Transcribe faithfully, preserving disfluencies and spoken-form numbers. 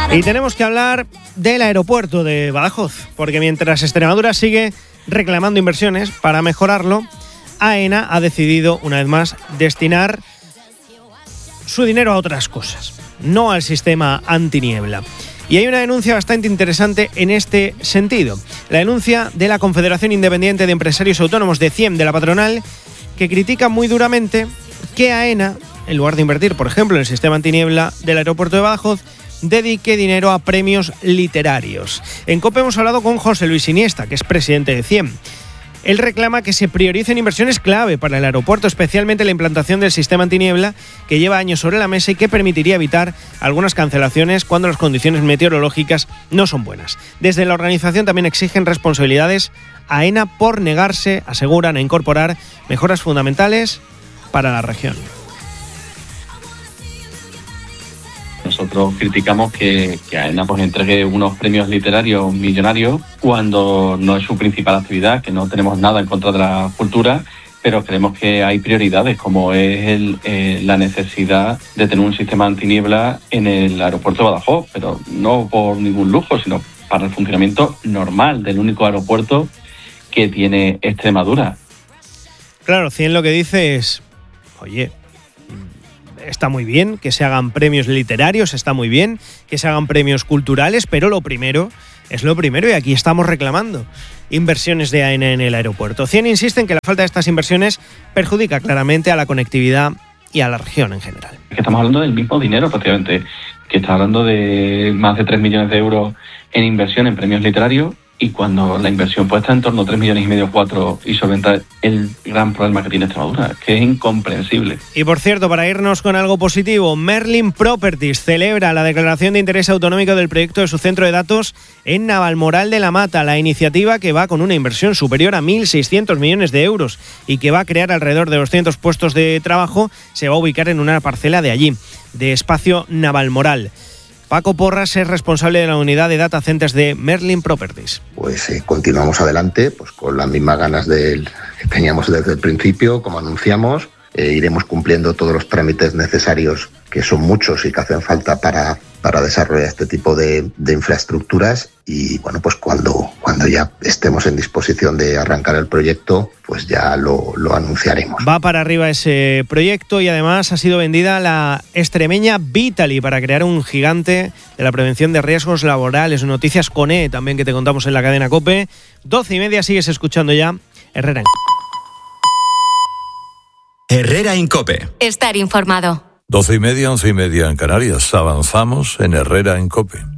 Y tenemos que hablar del aeropuerto de Badajoz, porque mientras Extremadura sigue reclamando inversiones para mejorarlo, AENA ha decidido una vez más destinar su dinero a otras cosas, no al sistema antiniebla. Y hay una denuncia bastante interesante en este sentido. La denuncia de la Confederación Independiente de Empresarios Autónomos de CIEM, de la patronal, que critica muy duramente que AENA, en lugar de invertir, por ejemplo, en el sistema antiniebla del aeropuerto de Badajoz, dedique dinero a premios literarios. En COPE hemos hablado con José Luis Iniesta, que es presidente de CIEM. Él reclama que se prioricen inversiones clave para el aeropuerto, especialmente la implantación del sistema antiniebla, que lleva años sobre la mesa y que permitiría evitar algunas cancelaciones cuando las condiciones meteorológicas no son buenas. Desde la organización también exigen responsabilidades a AENA por negarse, aseguran, a incorporar mejoras fundamentales para la región. Nosotros criticamos que, que AENA pues entregue unos premios literarios millonarios cuando no es su principal actividad, que no tenemos nada en contra de la cultura, pero creemos que hay prioridades, como es el, eh, la necesidad de tener un sistema antiniebla en el aeropuerto de Badajoz, pero no por ningún lujo, sino para el funcionamiento normal del único aeropuerto que tiene Extremadura. Claro, Cien lo que dice es, oye, está muy bien que se hagan premios literarios, está muy bien que se hagan premios culturales, pero lo primero es lo primero y aquí estamos reclamando inversiones de AENA en el aeropuerto. CIEM insiste en que la falta de estas inversiones perjudica claramente a la conectividad y a la región en general. Estamos hablando del mismo dinero prácticamente, que está hablando de más de tres millones de euros en inversión en premios literarios, y cuando la inversión puede estar en torno a tres millones y medio, cuatro, y solventar el gran problema que tiene Extremadura, que es incomprensible. Y por cierto, para irnos con algo positivo, Merlin Properties celebra la declaración de interés autonómico del proyecto de su centro de datos en Navalmoral de la Mata, la iniciativa que va con una inversión superior a mil seiscientos millones de euros y que va a crear alrededor de doscientos puestos de trabajo, se va a ubicar en una parcela de allí, de Espacio Navalmoral. Paco Porras es responsable de la unidad de data centers de Merlin Properties. Pues eh, continuamos adelante, pues con las mismas ganas del, que teníamos desde el principio, como anunciamos. Eh, iremos cumpliendo todos los trámites necesarios, que son muchos y que hacen falta para, para desarrollar este tipo de, de infraestructuras. Y bueno, pues cuando, cuando ya estemos en disposición de arrancar el proyecto, pues ya lo, lo anunciaremos. Va para arriba ese proyecto y además ha sido vendida la extremeña Vitali para crear un gigante de la prevención de riesgos laborales. Noticias con E también que te contamos en la cadena COPE. doce y media, sigues escuchando ya Herrera en Herrera en COPE. Estar informado. Doce y media, once y media en Canarias. Avanzamos en Herrera en COPE.